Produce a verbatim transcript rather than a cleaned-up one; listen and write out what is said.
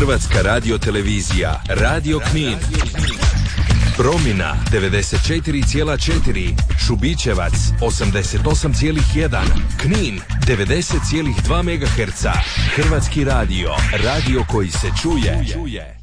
Hrvatska radiotelevizija, Radio Knin. Promina devedeset četiri zarez četiri, Šubićevac osamdeset osam zarez jedan, Knin devedeset zarez dva megaherca. Hrvatski radio, radio koji se čuje.